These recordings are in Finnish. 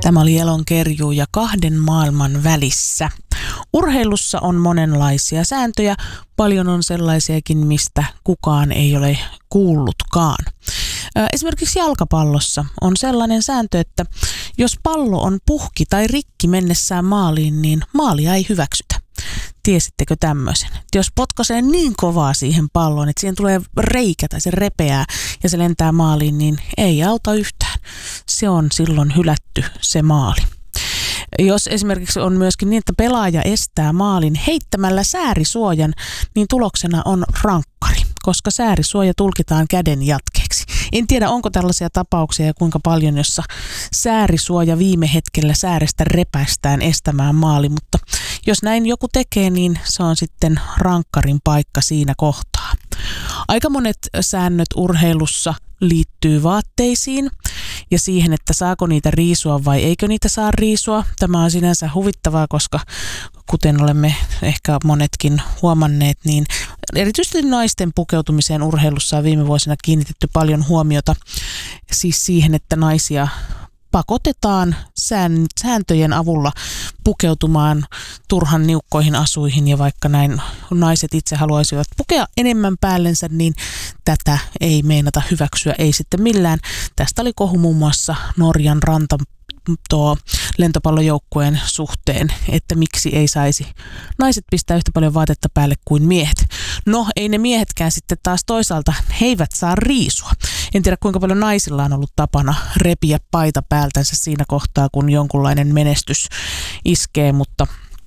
Tämä oli Elonkerjuu ja kahden maailman välissä. Urheilussa on monenlaisia sääntöjä, paljon on sellaisiakin, mistä kukaan ei ole kuullutkaan. Esimerkiksi jalkapallossa on sellainen sääntö, että jos pallo on puhki tai rikki mennessään maaliin, niin maalia ei hyväksytä. Tiesittekö tämmöisen? Jos potkaisee niin kovaa siihen palloon, että siihen tulee reikä tai se repeää ja se lentää maaliin, niin ei auta yhtään. Se on silloin hylätty se maali. Jos esimerkiksi on myöskin niin, että pelaaja estää maalin heittämällä säärisuojan, niin tuloksena on rankkari, koska säärisuoja tulkitaan käden jatkeeksi. En tiedä, onko tällaisia tapauksia ja kuinka paljon, jossa säärisuoja viime hetkellä säärestä repäistään estämään maali, mutta jos näin joku tekee, niin se on sitten rankkarin paikka siinä kohtaa. Aika monet säännöt urheilussa liittyy vaatteisiin ja siihen, että saako niitä riisua vai eikö niitä saa riisua. Tämä on sinänsä huvittavaa, koska kuten olemme ehkä monetkin huomanneet, niin erityisesti naisten pukeutumiseen urheilussa on viime vuosina kiinnitetty paljon huomiota siis siihen, että naisia pakotetaan sääntöjen avulla pukeutumaan turhan niukkoihin asuihin, ja vaikka näin naiset itse haluaisivat pukea enemmän päällensä, niin tätä ei meinata hyväksyä, ei sitten millään. Tästä oli kohu muun muassa Norjan lentopallojoukkueen suhteen, että miksi ei saisi naiset pistää yhtä paljon vaatetta päälle kuin miehet. No, ei ne miehetkään sitten taas toisaalta, he eivät saa riisua. En tiedä, kuinka paljon naisilla on ollut tapana repiä paita päältänsä siinä kohtaa, kun jonkunlainen menestys iskee, mutta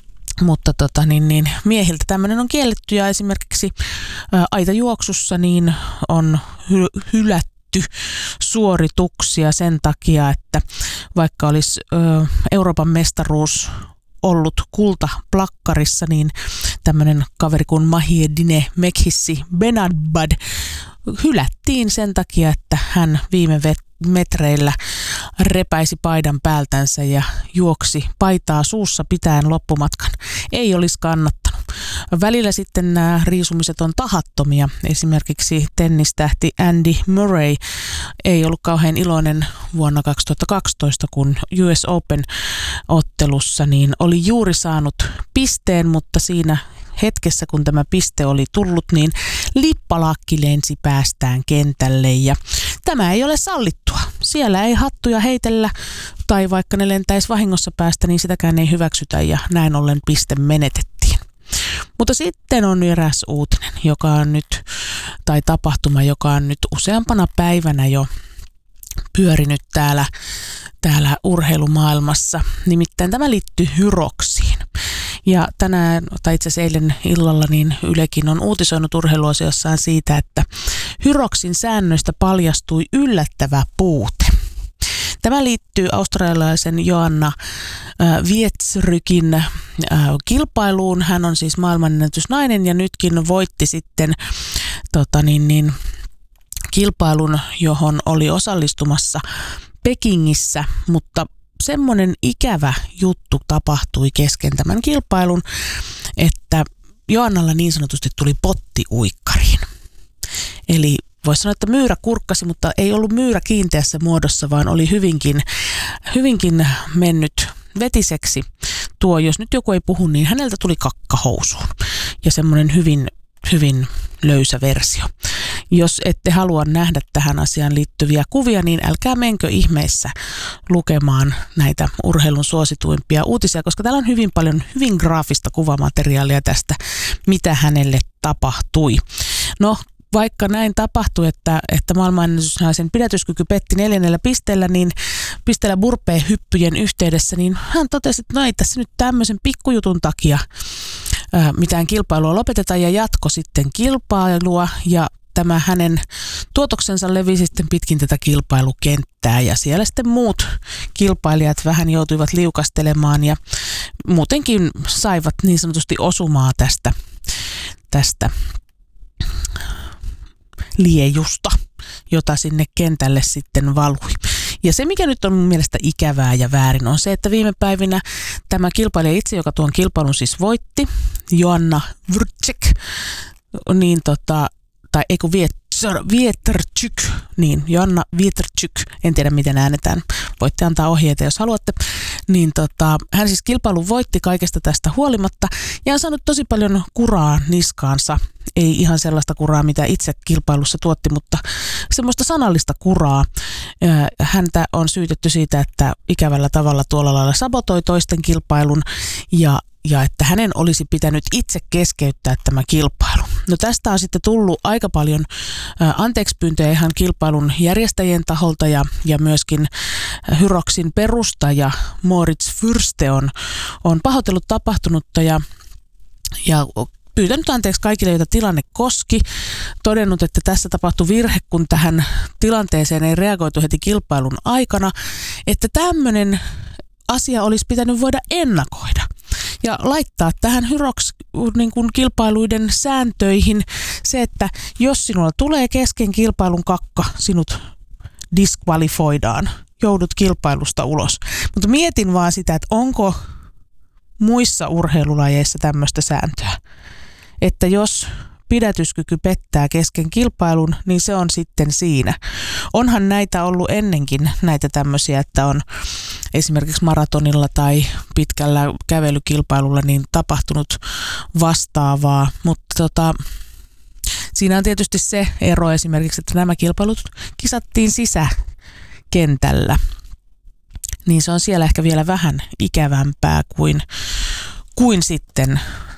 miehiltä tämmöinen on kielletty, ja esimerkiksi aitajuoksussa niin on hylätty suorituksia sen takia, että vaikka olisi Euroopan mestaruus ollut kultaplakkarissa, niin tämmöinen kaveri kuin Mahiedine Mekhissi Benadbad hylättiin sen takia, että hän viime metreillä repäisi paidan päältänsä ja juoksi paitaa suussa pitäen loppumatkan. Ei olisi kannattanut. Välillä sitten nämä riisumiset on tahattomia. Esimerkiksi tennistähti Andy Murray ei ollut kauhean iloinen vuonna 2012, kun US Open-ottelussa niin oli juuri saanut pisteen, mutta siinä hetkessä, kun tämä piste oli tullut, niin lippalakki lensi päästään kentälle, ja tämä ei ole sallittua. Siellä ei hattuja heitellä, tai vaikka ne lentäisi vahingossa päästä, niin sitäkään ei hyväksytä, ja näin ollen piste menetettiin. Mutta sitten on eräs uutinen, joka on nyt, tai tapahtuma, joka on nyt useampana päivänä jo pyörinyt täällä urheilumaailmassa. Nimittäin tämä liittyy Hyroxiin. Ja tänään, tai itse asiassa eilen illalla, niin Ylekin on uutisoinut urheiluosiossaan siitä, että Hyroxin säännöistä paljastui yllättävä puute. Tämä liittyy australialaisen Joanna Wieczrykin kilpailuun. Hän on siis maailmanennätysnainen ja nytkin voitti sitten kilpailun, johon oli osallistumassa Pekingissä, mutta semmoinen ikävä juttu tapahtui kesken tämän kilpailun, että Joannalla niin sanotusti tuli potti uikkariin. Eli voisi sanoa, että myyrä kurkkasi, mutta ei ollut myyrä kiinteässä muodossa, vaan oli hyvinkin mennyt vetiseksi. Tuo, jos nyt joku ei puhu, niin häneltä tuli kakka housuun ja semmoinen hyvin löysä versio. Jos ette halua nähdä tähän asiaan liittyviä kuvia, niin älkää menkö ihmeessä lukemaan näitä urheilun suosituimpia uutisia, koska täällä on hyvin paljon hyvin graafista kuvamateriaalia tästä, mitä hänelle tapahtui. No, vaikka näin tapahtui, että maailmanennätysnaisen pidätyskyky petti 4 pisteellä, niin pisteellä burpee-hyppyjen yhteydessä, niin hän totesi, että no ei tässä nyt tämmöisen pikkujutun takia mitään kilpailua lopeteta, ja jatko sitten kilpailua, ja tämä hänen tuotoksensa levisi sitten pitkin tätä kilpailukenttää, ja siellä sitten muut kilpailijat vähän joutuivat liukastelemaan ja muutenkin saivat niin sanotusti osumaa tästä liejusta, jota sinne kentälle sitten valui. Ja se, mikä nyt on mun mielestä ikävää ja väärin, on se, että viime päivinä tämä kilpailija itse, joka tuon kilpailun siis voitti, Joanna Wieczryk, niin Wietertsyk, niin Joanna Wietertsyk, en tiedä miten äänetään, voitte antaa ohjeita jos haluatte, niin hän siis kilpailun voitti kaikesta tästä huolimatta ja on saanut tosi paljon kuraa niskaansa. Ei ihan sellaista kuraa, mitä itse kilpailussa tuotti, mutta semmoista sanallista kuraa. Häntä on syytetty siitä, että ikävällä tavalla tuolla lailla sabotoi toisten kilpailun ja että hänen olisi pitänyt itse keskeyttää tämä kilpailu. No tästä on sitten tullut aika paljon anteeksipyyntöjä ihan kilpailun järjestäjien taholta ja myöskin Hyroksin perustaja Moritz Fürste on pahoitellut tapahtunutta ja pyytänyt anteeksi kaikille, joita tilanne koski, todennut, että tässä tapahtui virhe, kun tähän tilanteeseen ei reagoitu heti kilpailun aikana, että tämmöinen asia olisi pitänyt voida ennakoida ja laittaa tähän niin kuin kilpailuiden sääntöihin se, että jos sinulla tulee kesken kilpailun kakka, sinut diskvalifoidaan, joudut kilpailusta ulos. Mutta mietin vaan sitä, että onko muissa urheilulajeissa tämmöistä sääntöä, että jos pidätyskyky pettää kesken kilpailun, niin se on sitten siinä. Onhan näitä ollut ennenkin, näitä tämmöisiä, että on esimerkiksi maratonilla tai pitkällä kävelykilpailulla niin tapahtunut vastaavaa, mutta siinä on tietysti se ero esimerkiksi, että nämä kilpailut kisattiin sisäkentällä, niin se on siellä ehkä vielä vähän ikävämpää kuin sitten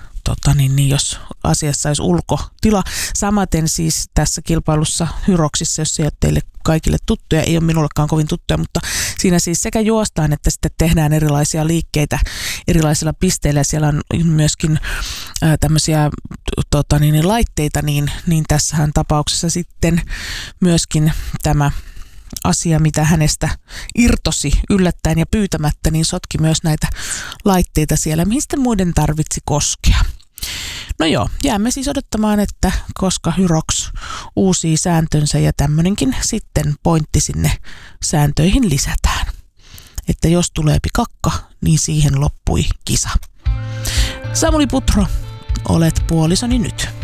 jos asiassa olisi ulkotila. Samaten siis tässä kilpailussa Hyroksissa, jos se ei ole teille kaikille tuttuja, ei ole minullekaan kovin tuttuja, mutta siinä siis sekä juostaan että sitten tehdään erilaisia liikkeitä erilaisilla pisteillä ja siellä on myöskin tämmöisiä laitteita, niin tässähän tapauksessa sitten myöskin tämä asia, mitä hänestä irtosi yllättäen ja pyytämättä, niin sotki myös näitä laitteita siellä, mihin sitten muiden tarvitsi koskea. No joo, jäämme siis odottamaan, että koska Hyroks uusii sääntönsä ja tämmöinenkin sitten pointti sinne sääntöihin lisätään. Että jos tulee kakka, niin siihen loppui kisa. Samuli Putro, olet puolisoni nyt.